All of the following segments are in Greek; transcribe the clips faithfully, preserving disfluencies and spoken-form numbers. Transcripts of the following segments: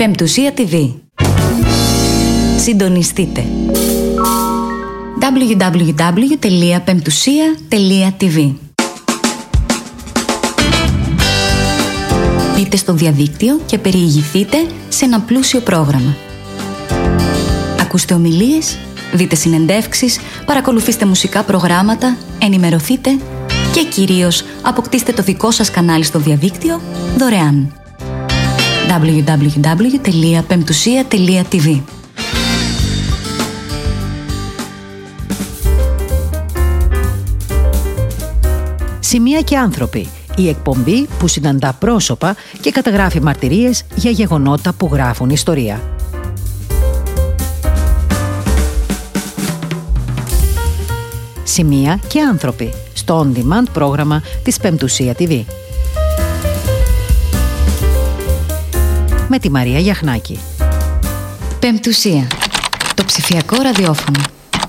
Πεμπτουσία τι βι. Συντονιστείτε. ντάμπλιου ντάμπλιου ντάμπλιου τελεία πεμπτουσία τελεία τι βι. Μπείτε στο διαδίκτυο και περιηγηθείτε σε ένα πλούσιο πρόγραμμα. Ακούστε ομιλίες, δείτε συνεντεύξεις, παρακολουθήστε μουσικά προγράμματα, ενημερωθείτε και κυρίως αποκτήστε το δικό σας κανάλι στο διαδίκτυο δωρεάν. ντάμπλιου ντάμπλιου ντάμπλιου τελεία πεμπτουσία τελεία τι βι. Σημεία και άνθρωποι. Η εκπομπή που συναντά πρόσωπα και καταγράφει μαρτυρίες για γεγονότα που γράφουν ιστορία. Σημεία και άνθρωποι στο on-demand πρόγραμμα της Πεμπτουσία τι βι. Με τη Μαρία Γιαχνάκη. Πεμπτουσία. Το ψηφιακό ραδιόφωνο.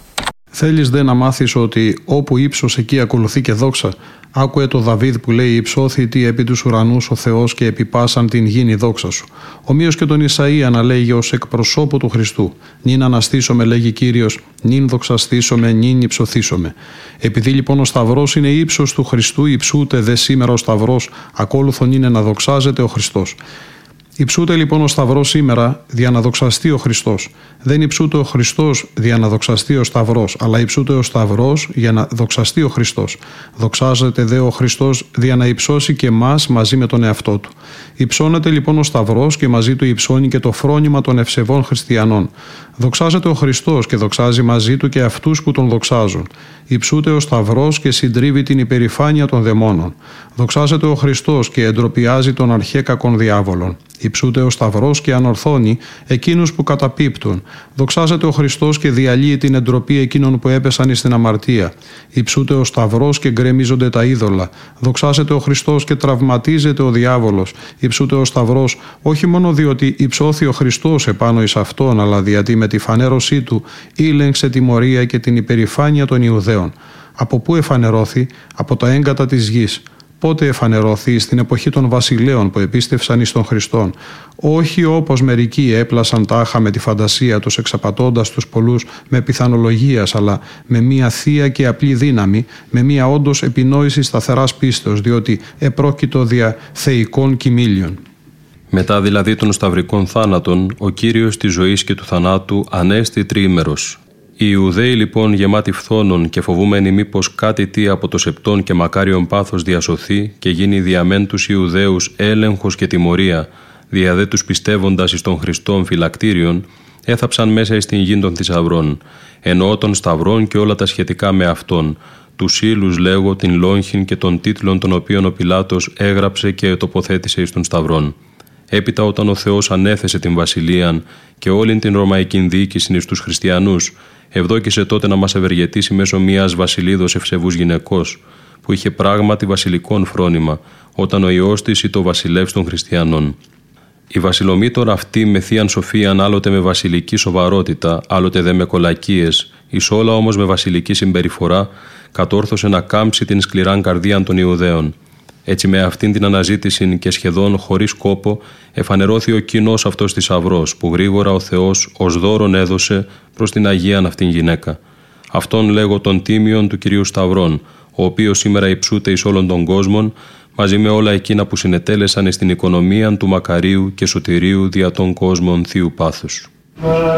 Θέλεις δε να μάθεις ότι όπου ύψος εκεί ακολουθεί και δόξα? Άκουε το Δαβίδ που λέει: «Υψώθητη επί τους ουρανούς ο Θεός και επί πάσαν την γήνη δόξα σου». Ομοίως και τον Ισαΐα να λέγει ως εκπροσώπου του Χριστού: «Νην αναστήσομαι», λέγει Κύριος, «νην δοξαστήσομαι, νην υψωθήσομαι». Επειδή λοιπόν ο Σταυρός είναι ύψος του Χριστού, υψούται δε σήμερα ο Σταυρός, ακόλουθον είναι να δοξάζεται ο Χριστός. Υψούται λοιπόν ο Σταυρός σήμερα δια να δοξαστεί ο Χριστός. Δεν υψούται ο Χριστός δια να δοξαστεί ο Σταυρός, αλλά υψούται ο Σταυρός για να δοξαστεί ο Χριστός. Δοξάζεται δε ο Χριστός δια να υψώσει και εμάς μαζί με τον εαυτό του. Υψώνεται λοιπόν ο Σταυρός και μαζί του υψώνει και το φρόνημα των ευσεβών χριστιανών. Δοξάζεται ο Χριστός και δοξάζει μαζί του και αυτούς που τον δοξάζουν. Υψούται ο Σταυρός και συντρίβει την υπερηφάνεια των δαιμόνων. Δοξάζεται ο Χριστός και εντροπιάζει τον αρχέ κακών διάβολων. Υψούται ο Σταυρός και ανορθώνει εκείνους που καταπίπτουν. Δοξάζεται ο Χριστός και διαλύει την εντροπή εκείνων που έπεσαν στην αμαρτία. Υψούται ο Σταυρός και γκρεμίζονται τα είδωλα. Δοξάζεται ο Χριστός και τραυματίζεται ο διάβολος. Υψούται ο Σταυρός όχι μόνο διότι υψώθη ο Χριστός επάνω εις αυτόν, αλλά διότι με τη φανέρωσή του ήλεγξε τιμωρία και την υπερηφάνεια των Ιουδαίων. Από πού εφανερώθη? Από τα έγκατα της γης. Πότε εφανερώθη? Στην εποχή των βασιλέων που επίστευσαν εις τον Χριστόν. Όχι όπως μερικοί έπλασαν τάχα με τη φαντασία τους, εξαπατώντας τους πολλούς με πιθανολογίας, αλλά με μία θεία και απλή δύναμη, με μία όντως επινόηση σταθεράς πίστεως, διότι επρόκειτο δια θεϊκών κοιμήλιων. Μετά δηλαδή των σταυρικών θάνατων, ο Κύριος της ζωής και του θανάτου ανέστη τριήμερος. Οι Ιουδαίοι λοιπόν γεμάτοι φθόνων και φοβούμενοι μήπως κάτι τι από το σεπτόν και μακάριον πάθος διασωθεί και γίνει διαμέν τους Ιουδαίους έλεγχος και τιμωρία, δια δε τους πιστεύοντας εις τον Χριστόν φυλακτήριον, έθαψαν μέσα εις την γη των θησαυρών, εννοώ των σταυρών και όλα τα σχετικά με αυτόν, τους ύλους λέγω την λόγχην και των τίτλων των οποίων ο Πιλάτος έγραψε και τοποθέτησε εις των σταυρών. Έπειτα όταν ο Θεός ανέθεσε την βασιλείαν και όλην την ρωμαϊκή διοίκηση εις τους χριστιανούς, ευδόκησε τότε να μας ευεργετήσει μέσω μιας βασιλίδος ευσεβούς γυναικός, που είχε πράγματι βασιλικόν φρόνημα, όταν ο Υιός της ήταν ο βασιλεύς των χριστιανών. Η βασιλομήτωρα αυτή με θείαν σοφίαν, άλλοτε με βασιλική σοβαρότητα, άλλοτε δε με κολακίες, εις όλα όμως με βασιλική συμπεριφορά, κατόρθωσε να κάμψει την σκληράν καρδίαν των Ιουδαίων. Έτσι με αυτήν την αναζήτηση και σχεδόν χωρίς κόπο εφανερώθη ο κοινός αυτός θησαυρός που γρήγορα ο Θεός ως δώρον έδωσε προς την Αγίαν αυτήν γυναίκα. Αυτόν λέγω τον τίμιον του Κυρίου Σταυρών, ο οποίος σήμερα υψούται εις όλων των κόσμων, μαζί με όλα εκείνα που συνετέλεσαν στην οικονομία του μακαρίου και σωτηρίου δια των κόσμων θείου πάθους.